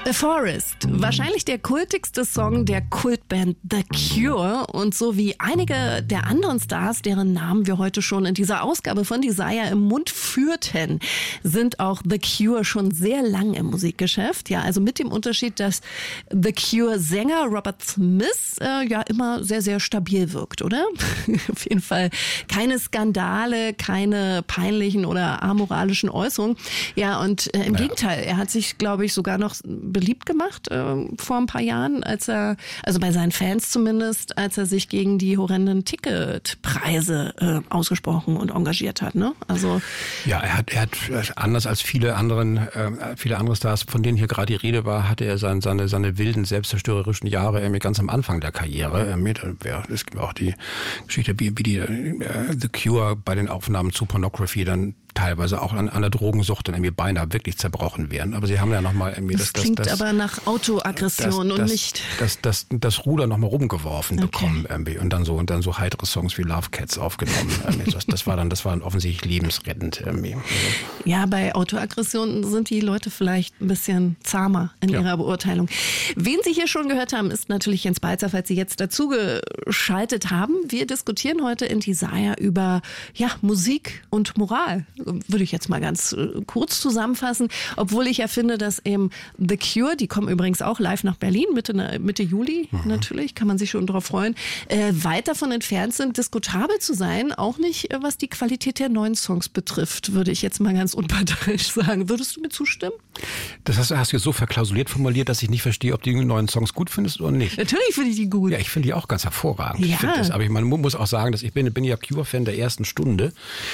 A Forest, wahrscheinlich der kultigste Song der Kultband The Cure und so wie einige der anderen Stars, deren Namen wir heute schon in dieser Ausgabe von Desire im Mund führten, sind auch The Cure schon sehr lang im Musikgeschäft. Ja, also mit dem Unterschied, dass The Cure-Sänger Robert Smith ja immer sehr, sehr stabil wirkt, oder? Auf jeden Fall keine Skandale, keine peinlichen oder amoralischen Äußerungen. Ja, und im Gegenteil, er hat sich, glaube ich, sogar noch beliebt gemacht vor ein paar Jahren, als er, also bei seinen Fans zumindest, als er sich gegen die horrenden Ticketpreise ausgesprochen und engagiert hat, ne? Also ja, er hat anders als viele andere Stars, von denen hier gerade die Rede war, hatte er seine wilden, selbstzerstörerischen Jahre ganz am Anfang der Karriere. Es gibt auch die Geschichte, wie die The Cure bei den Aufnahmen zu Pornography dann teilweise auch an der Drogensucht dann irgendwie beinahe wirklich zerbrochen wären. Aber sie haben ja nochmal irgendwie das klingt aber nach Autoaggression und nicht das Ruder nochmal rumgeworfen bekommen irgendwie und dann so heitere Songs wie Love Cats aufgenommen. Das war dann offensichtlich lebensrettend irgendwie. Ja, bei Autoaggression sind die Leute vielleicht ein bisschen zahmer in ihrer Beurteilung. Wen Sie hier schon gehört haben, ist natürlich Jens Balzer, falls Sie jetzt dazugeschaltet haben. Wir diskutieren heute in Desire über Musik und Moral. Würde ich jetzt mal ganz kurz zusammenfassen, obwohl ich ja finde, dass eben The Cure, die kommen übrigens auch live nach Berlin, Mitte Juli natürlich, kann man sich schon drauf freuen, weit davon entfernt sind, diskutabel zu sein, auch nicht, was die Qualität der neuen Songs betrifft, würde ich jetzt mal ganz unparteiisch sagen. Würdest du mir zustimmen? Das hast du jetzt so verklausuliert formuliert, dass ich nicht verstehe, ob du die neuen Songs gut findest oder nicht. Natürlich finde ich die gut. Ja, ich finde die auch ganz hervorragend. Ja. Aber man muss auch sagen, dass ich bin ja Cure-Fan der ersten Stunde.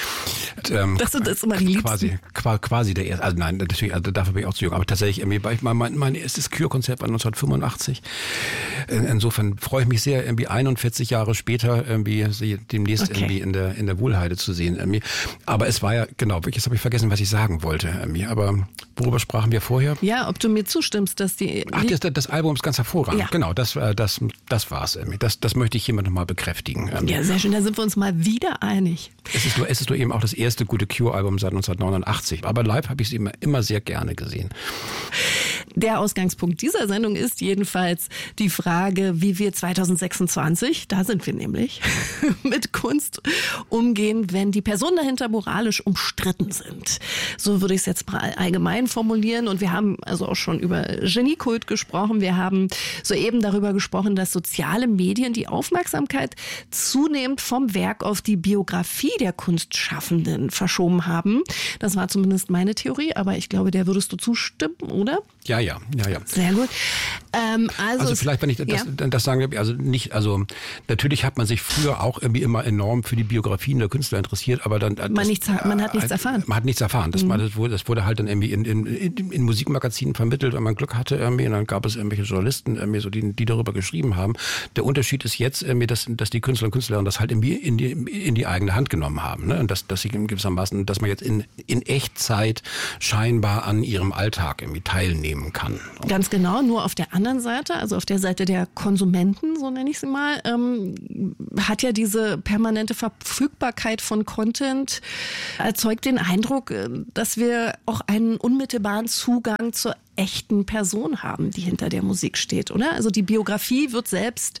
Das ist immer die Liebsten. Quasi der erste. Also nein, natürlich, also dafür bin ich auch zu jung. Aber tatsächlich, mein erstes Cure-Konzert war 1985. Insofern freue ich mich sehr, 41 Jahre später sie demnächst in der Wohlheide zu sehen. Aber es war ja, genau, jetzt habe ich vergessen, was ich sagen wollte. Aber worüber sprachen wir vorher? Ja, ob du mir zustimmst, dass die... Ach, das Album ist ganz hervorragend. Ja. Genau, das war's. Das möchte ich hiermit nochmal bekräftigen. Ja, sehr schön, da sind wir uns mal wieder einig. Es ist nur eben auch das erste gute Cure-Album seit 1989. Aber live habe ich sie immer sehr gerne gesehen. Der Ausgangspunkt dieser Sendung ist jedenfalls die Frage, wie wir 2026, da sind wir nämlich, mit Kunst umgehen, wenn die Personen dahinter moralisch umstritten sind. So würde ich es jetzt mal allgemein formulieren. Und wir haben also auch schon über Geniekult gesprochen. Wir haben soeben darüber gesprochen, dass soziale Medien die Aufmerksamkeit zunehmend vom Werk auf die Biografie der Kunstschaffenden verschoben haben. Das war zumindest meine Theorie, aber ich glaube, der würdest du zustimmen, oder? Ja. Sehr gut. Also vielleicht, wenn ich das sagen darf, natürlich hat man sich früher auch irgendwie immer enorm für die Biografien der Künstler interessiert, aber dann man hat nichts erfahren. Man hat nichts erfahren. Das wurde halt dann irgendwie in Musikmagazinen vermittelt, wenn man Glück hatte irgendwie, und dann gab es irgendwelche Journalisten irgendwie die darüber geschrieben haben. Der Unterschied ist jetzt irgendwie, dass die Künstler und Künstlerinnen das halt irgendwie in die eigene Hand genommen haben, ne? Und dass sie gewissermaßen, dass man jetzt in Echtzeit scheinbar an ihrem Alltag irgendwie teilnehmen kann. Ganz genau, nur auf der anderen Seite, also auf der Seite der Konsumenten, so nenne ich sie mal, hat ja diese permanente Verfügbarkeit von Content erzeugt den Eindruck, dass wir auch einen unmittelbaren Zugang zur echten Person haben, die hinter der Musik steht, oder? Also die Biografie wird selbst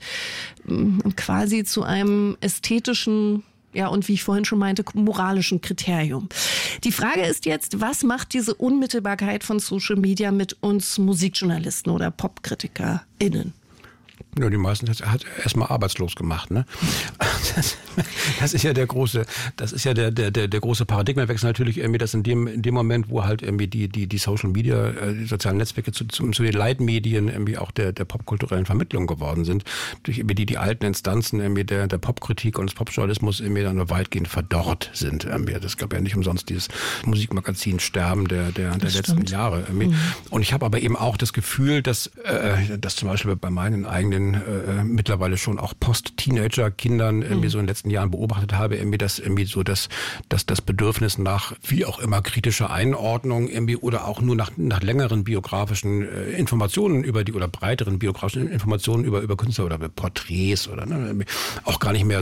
quasi zu einem ästhetischen, ja, und wie ich vorhin schon meinte, moralischen Kriterium. Die Frage ist jetzt, was macht diese Unmittelbarkeit von Social Media mit uns Musikjournalisten oder PopkritikerInnen? Ja, die meisten hat erstmal arbeitslos gemacht, ne? Das ist ja der große Paradigmenwechsel natürlich irgendwie, dass in dem Moment, wo halt irgendwie die Social Media, die sozialen Netzwerke zu den Leitmedien irgendwie auch der popkulturellen Vermittlung geworden sind, durch irgendwie die alten Instanzen irgendwie der Popkritik und des Popjournalismus irgendwie dann nur weitgehend verdorrt sind. Das gab ja nicht umsonst dieses Musikmagazin Sterben der letzten Jahre irgendwie. Und ich habe aber eben auch das Gefühl, dass zum Beispiel bei meinen eigenen mittlerweile schon auch Post-Teenager-Kindern irgendwie so in den letzten Jahren beobachtet habe, irgendwie das Bedürfnis nach wie auch immer kritischer Einordnung irgendwie oder auch nur nach längeren biografischen Informationen oder breiteren biografischen Informationen über Künstler oder Porträts oder auch gar nicht mehr so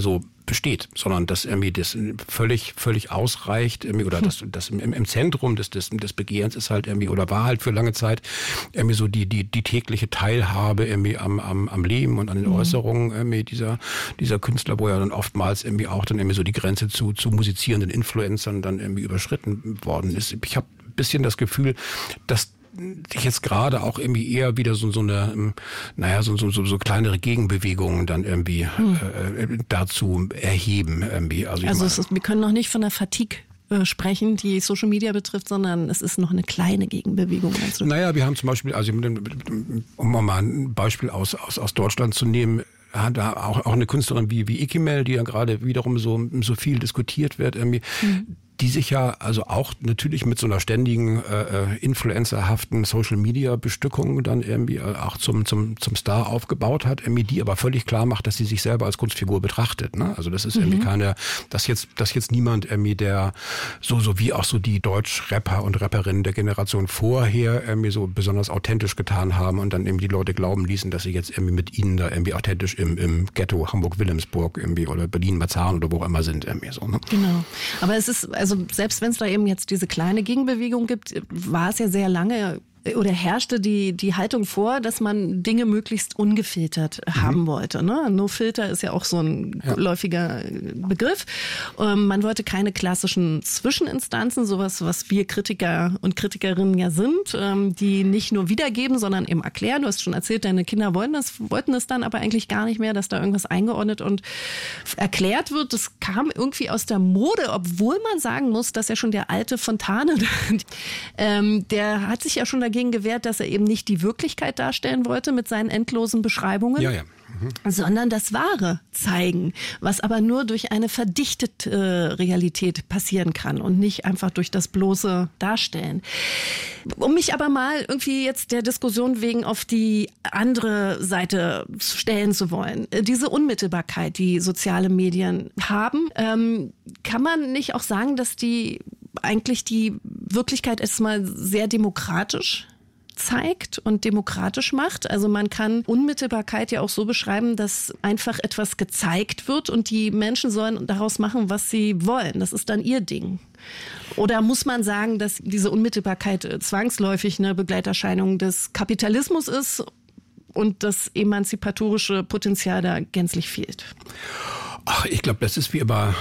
besteht, sondern dass irgendwie das völlig ausreicht oder das im Zentrum des Begehrens ist halt irgendwie oder war halt für lange Zeit irgendwie so die tägliche Teilhabe irgendwie am Leben und an den Äußerungen irgendwie dieser Künstler, wo ja dann oftmals irgendwie auch dann irgendwie so die Grenze zu musizierenden Influencern dann irgendwie überschritten worden ist. Ich habe ein bisschen das Gefühl, dass sich jetzt gerade auch irgendwie eher wieder so eine, so kleinere Gegenbewegungen dann irgendwie dazu erheben. Irgendwie. Also wir können noch nicht von der Fatigue sprechen, die Social Media betrifft, sondern es ist noch eine kleine Gegenbewegung. Naja, wir haben zum Beispiel, also um mal ein Beispiel aus Deutschland zu nehmen, hat da auch eine Künstlerin wie Ikimel, die ja gerade wiederum so viel diskutiert wird, irgendwie, die sich ja also auch natürlich mit so einer ständigen influencerhaften Social-Media-Bestückung dann irgendwie auch zum Star aufgebaut hat, irgendwie die aber völlig klar macht, dass sie sich selber als Kunstfigur betrachtet. Ne? Also das ist irgendwie dass jetzt niemand irgendwie der so wie auch so die Deutsch-Rapper und Rapperinnen der Generation vorher irgendwie so besonders authentisch getan haben und dann eben die Leute glauben ließen, dass sie jetzt irgendwie mit ihnen da irgendwie authentisch im Ghetto Hamburg-Wilhelmsburg irgendwie oder Berlin-Marzahn oder wo auch immer sind irgendwie so. Ne? Genau. Aber es ist, also selbst wenn es da eben jetzt diese kleine Gegenbewegung gibt, war es ja sehr lange oder herrschte die Haltung vor, dass man Dinge möglichst ungefiltert haben wollte. Ne? No Filter ist ja auch so ein läufiger Begriff. Man wollte keine klassischen Zwischeninstanzen, sowas, was wir Kritiker und Kritikerinnen ja sind, die nicht nur wiedergeben, sondern eben erklären. Du hast schon erzählt, deine Kinder wollten es dann aber eigentlich gar nicht mehr, dass da irgendwas eingeordnet und erklärt wird. Das kam irgendwie aus der Mode, obwohl man sagen muss, dass ja schon der alte Fontane, der hat sich ja schon dagegen gewehrt, dass er eben nicht die Wirklichkeit darstellen wollte mit seinen endlosen Beschreibungen, sondern das Wahre zeigen, was aber nur durch eine verdichtete Realität passieren kann und nicht einfach durch das bloße Darstellen. Um mich aber mal irgendwie jetzt der Diskussion wegen auf die andere Seite stellen zu wollen, diese Unmittelbarkeit, die soziale Medien haben, kann man nicht auch sagen, dass die eigentlich die Wirklichkeit erstmal sehr demokratisch zeigt und demokratisch macht. Also man kann Unmittelbarkeit ja auch so beschreiben, dass einfach etwas gezeigt wird und die Menschen sollen daraus machen, was sie wollen. Das ist dann ihr Ding. Oder muss man sagen, dass diese Unmittelbarkeit zwangsläufig eine Begleiterscheinung des Kapitalismus ist und das emanzipatorische Potenzial da gänzlich fehlt? Ach, ich glaube, das ist wie immer,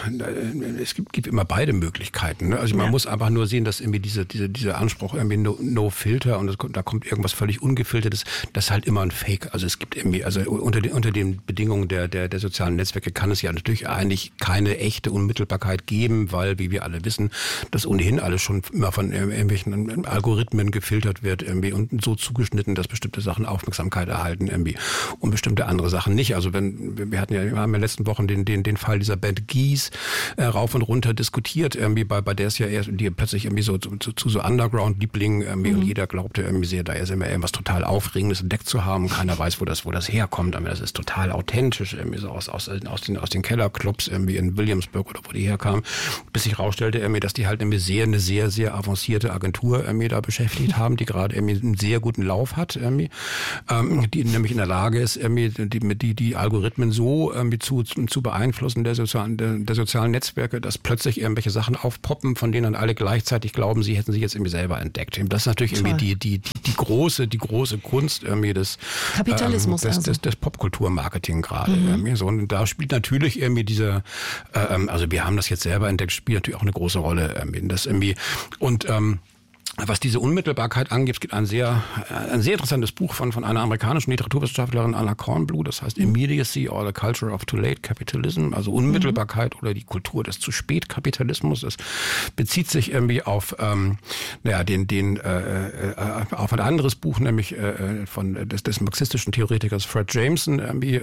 es gibt immer beide Möglichkeiten. Ne? Also man muss einfach nur sehen, dass irgendwie dieser Anspruch irgendwie no Filter und da kommt irgendwas völlig Ungefiltertes, das ist halt immer ein Fake. Also es gibt irgendwie, also unter den Bedingungen der sozialen Netzwerke kann es ja natürlich eigentlich keine echte Unmittelbarkeit geben, weil, wie wir alle wissen, das ohnehin alles schon immer von irgendwelchen Algorithmen gefiltert wird irgendwie und so zugeschnitten, dass bestimmte Sachen Aufmerksamkeit erhalten irgendwie und bestimmte andere Sachen nicht. Also wir haben ja in den letzten Wochen den Fall dieser Band Geese rauf und runter diskutiert, irgendwie bei der es ja die plötzlich irgendwie so zu so Underground-Lieblingen irgendwie und jeder glaubte irgendwie sehr, da ist immer irgendwas total Aufregendes entdeckt zu haben. Keiner weiß, wo das herkommt, aber das ist total authentisch, irgendwie so aus den Kellerclubs irgendwie in Williamsburg oder wo die herkamen, bis sich rausstellte irgendwie, dass die halt irgendwie eine sehr, sehr avancierte Agentur irgendwie da beschäftigt haben, die gerade irgendwie einen sehr guten Lauf hat, irgendwie, die nämlich in der Lage ist, irgendwie die Algorithmen so irgendwie zu beeinflussen der sozialen Netzwerke, dass plötzlich irgendwelche Sachen aufpoppen, von denen dann alle gleichzeitig glauben, sie hätten sich jetzt irgendwie selber entdeckt. Das ist natürlich irgendwie die große Kunst irgendwie des Kapitalismus, des Popkulturmarketing gerade. Irgendwie so. Und da spielt natürlich irgendwie also wir haben das jetzt selber entdeckt, spielt natürlich auch eine große Rolle irgendwie. Das irgendwie und was diese Unmittelbarkeit angeht, es gibt ein sehr interessantes Buch von einer amerikanischen Literaturwissenschaftlerin, Anna Kornbluh, das heißt Immediacy or the Culture of Too Late Capitalism, also Unmittelbarkeit oder die Kultur des zu spät Kapitalismus. Das bezieht sich irgendwie auf auf ein anderes Buch, nämlich des marxistischen Theoretikers Fred Jameson, irgendwie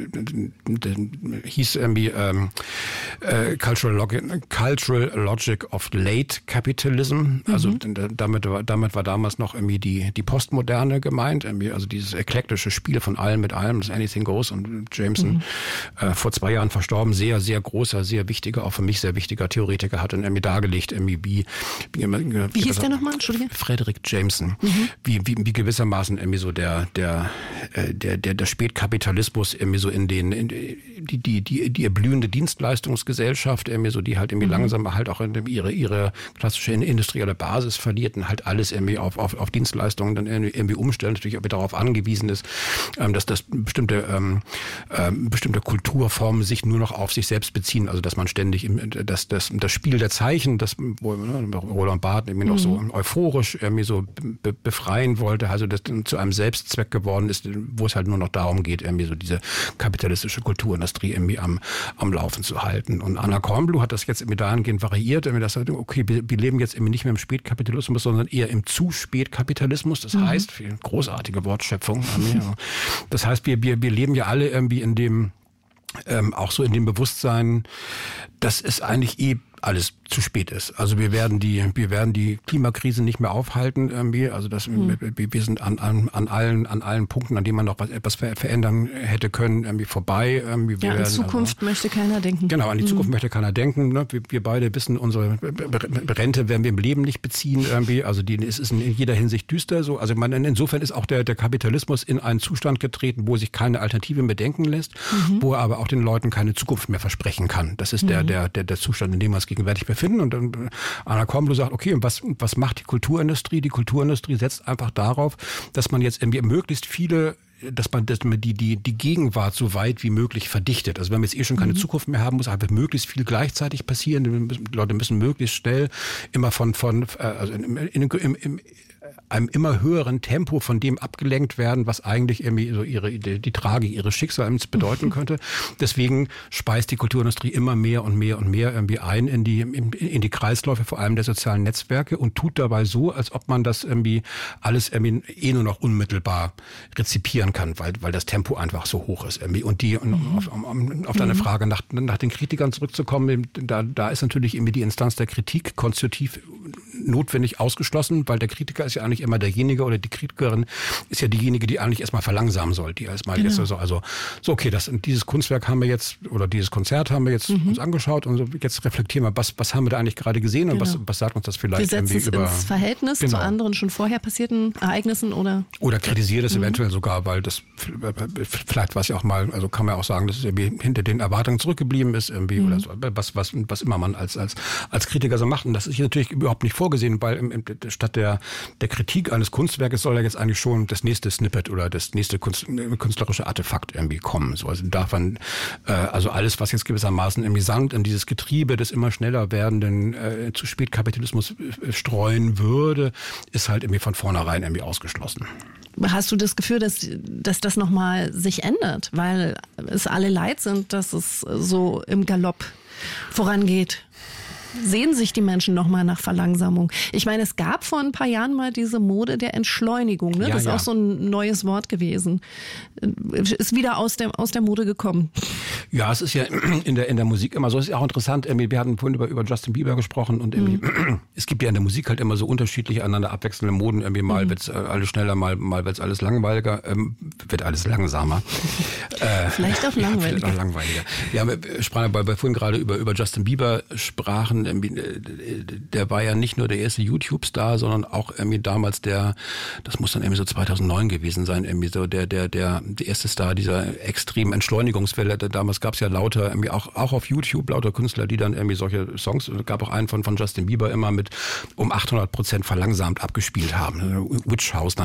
hieß irgendwie Cultural Logic of Late Capitalism. Also da damit war damals noch irgendwie die Postmoderne gemeint, irgendwie, also dieses eklektische Spiel von allem mit allem, das Anything Goes, und Jameson, vor 2 Jahren verstorben, sehr, sehr großer, sehr wichtiger, auch für mich sehr wichtiger Theoretiker, hat dann irgendwie dargelegt, irgendwie wie hieß der nochmal? Entschuldige? Frederick Jameson, wie gewissermaßen irgendwie so der Spätkapitalismus irgendwie so die erblühende Dienstleistungsgesellschaft irgendwie so, die halt irgendwie langsam halt auch ihre klassische industrielle Basis verliert und halt alles irgendwie auf Dienstleistungen dann irgendwie umstellen, natürlich auch darauf angewiesen ist, dass das bestimmte Kulturformen sich nur noch auf sich selbst beziehen, also dass man ständig das Spiel der Zeichen, das wo Roland Barthes irgendwie noch so euphorisch irgendwie so befreien wollte, also das zu einem Selbstzweck geworden ist, wo es halt nur noch darum geht, irgendwie so diese kapitalistische Kulturindustrie irgendwie am Laufen zu halten. Und Anna Kornbluh hat das jetzt irgendwie dahingehend variiert, irgendwie das, okay, wir leben jetzt irgendwie nicht mehr im Spätkapitalismus, sondern eher im Zu-Spätkapitalismus. Das heißt, großartige Wortschöpfung. Das heißt, wir leben ja alle irgendwie in dem, auch so in dem Bewusstsein, dass es eigentlich alles zu spät ist. Also wir werden die Klimakrise nicht mehr aufhalten irgendwie. Also wir sind an allen Punkten, an denen man noch etwas verändern hätte können, irgendwie vorbei. An Zukunft möchte keiner denken. Genau, an die Zukunft möchte keiner denken. Ne? Wir beide wissen, unsere Rente werden wir im Leben nicht beziehen irgendwie. Also es ist in jeder Hinsicht düster. So. Also insofern ist auch der Kapitalismus in einen Zustand getreten, wo sich keine Alternative mehr denken lässt, wo er aber auch den Leuten keine Zukunft mehr versprechen kann. Das ist der Zustand, in dem wir uns gegenwärtig befinden. Und dann Anna Kornbluh sagt, okay, und was macht die Kulturindustrie? Die Kulturindustrie setzt einfach darauf, dass man jetzt irgendwie möglichst viele, dass man die Gegenwart so weit wie möglich verdichtet. Also wenn wir jetzt schon keine Zukunft mehr haben, muss einfach möglichst viel gleichzeitig passieren. Die Leute müssen möglichst schnell immer also in einem immer höheren Tempo von dem abgelenkt werden, was eigentlich irgendwie so die Tragik ihres Schicksals bedeuten könnte. Deswegen speist die Kulturindustrie immer mehr und mehr und mehr irgendwie ein in die Kreisläufe, vor allem der sozialen Netzwerke, und tut dabei so, als ob man das irgendwie alles irgendwie nur noch unmittelbar rezipieren kann, weil das Tempo einfach so hoch ist irgendwie. Und auf deine Frage nach den Kritikern zurückzukommen, da ist natürlich irgendwie die Instanz der Kritik konstitutiv notwendig ausgeschlossen, weil der Kritiker ist ja eigentlich immer derjenige, oder die Kritikerin ist ja diejenige, die eigentlich erstmal verlangsamen soll, die erstmal jetzt okay, dieses Kunstwerk haben wir jetzt, oder dieses Konzert haben wir jetzt uns angeschaut, und so, jetzt reflektieren wir, was haben wir da eigentlich gerade gesehen und was sagt uns das vielleicht irgendwie über... Wir setzen es ins Verhältnis zu anderen schon vorher passierten Ereignissen oder kritisiert es eventuell sogar, weil das vielleicht was ja auch mal, also kann man ja auch sagen, dass es irgendwie hinter den Erwartungen zurückgeblieben ist irgendwie, oder so, was immer man als Kritiker so macht, und das ist hier natürlich überhaupt nicht vorgesehen, weil statt der Kritik eines Kunstwerkes soll ja jetzt eigentlich schon das nächste Snippet oder das nächste künstlerische Artefakt irgendwie kommen. So, also darf man, also alles, was jetzt gewissermaßen irgendwie Sand in dieses Getriebe des immer schneller werdenden zu Spätkapitalismus streuen würde, ist halt irgendwie von vornherein irgendwie ausgeschlossen. Hast du das Gefühl, dass das nochmal sich ändert, weil es alle leid sind, dass es so im Galopp vorangeht? Sehen sich die Menschen nochmal nach Verlangsamung? Ich meine, es gab vor ein paar Jahren mal diese Mode der Entschleunigung. Ne? Das ist auch so ein neues Wort gewesen. Ist wieder aus der Mode gekommen. Ja, es ist ja in der Musik immer so. Es ist auch interessant. Wir hatten vorhin über Justin Bieber gesprochen, und es gibt ja in der Musik halt immer so unterschiedliche, einander abwechselnde Moden. Irgendwie mal wird's alles schneller, mal wird's alles langweiliger, wird alles langsamer. Vielleicht auch langweiliger. Vielleicht auch langweiliger. Ja, wir sprachen, weil wir vorhin gerade über Justin Bieber sprachen. Der war ja nicht nur der erste YouTube-Star, sondern auch irgendwie damals das muss dann irgendwie so 2009 gewesen sein, irgendwie so der erste Star dieser extremen Entschleunigungswelle. Damals gab es ja lauter, irgendwie auch auf YouTube, lauter Künstler, die dann irgendwie solche Songs, es gab auch einen von Justin Bieber immer mit 800% verlangsamt abgespielt haben. Witch House